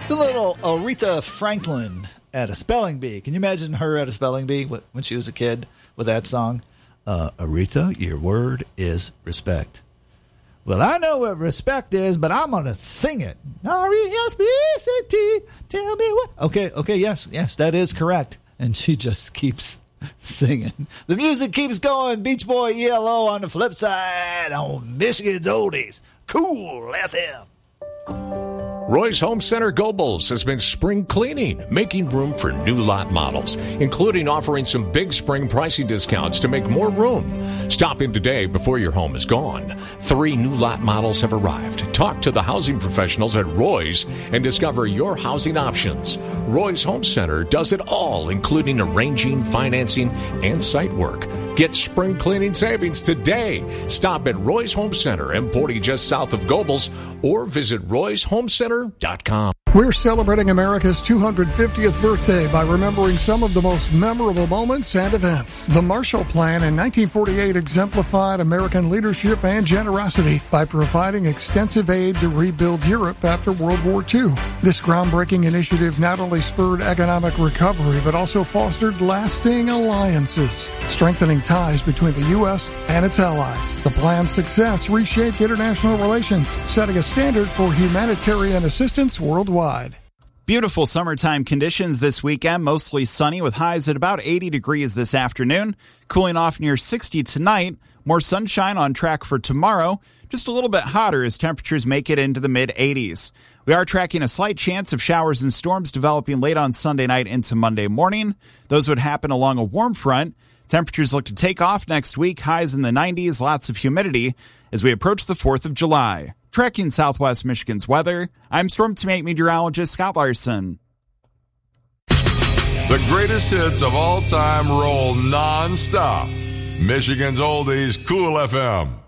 It's a little Aretha Franklin at a spelling bee. Can you imagine her at a spelling bee when she was a kid with that song? Aretha, your word is respect. Well, I know what respect is, but I'm going to sing it. R-E-S-P-E-C-T, tell me what. Okay, yes, that is correct. And she just keeps singing. The music keeps going. Beach Boy ELO on the flip side on Michigan's Oldies. Cool FM. Roy's Home Center Gobles has been spring cleaning, making room for new lot models, including offering some big spring pricing discounts to make more room. Stop in today before your home is gone. 3 new lot models have arrived. Talk to the housing professionals at Roy's and discover your housing options. Roy's Home Center does it all, including arranging, financing, and site work. Get spring cleaning savings today. Stop at Roy's Home Center, M40 just south of Gobles, or visit royshomecenter.com. We're celebrating America's 250th birthday by remembering some of the most memorable moments and events. The Marshall Plan in 1948 exemplified American leadership and generosity by providing extensive aid to rebuild Europe after World War II. This groundbreaking initiative not only spurred economic recovery, but also fostered lasting alliances, strengthening ties between the U.S. and its allies. The plan's success reshaped international relations, setting a standard for humanitarian assistance worldwide. Beautiful summertime conditions this weekend, mostly sunny with highs at about 80 degrees this afternoon, cooling off near 60 tonight, more sunshine on track for tomorrow, just a little bit hotter as temperatures make it into the mid-80s. We are tracking a slight chance of showers and storms developing late on Sunday night into Monday morning. Those would happen along a warm front. Temperatures look to take off next week, highs in the 90s, lots of humidity as we approach the 4th of July. Tracking Southwest Michigan's weather, I'm Storm Teammate meteorologist Scott Larson. The greatest hits of all time roll non-stop. Michigan's Oldies, Cool FM.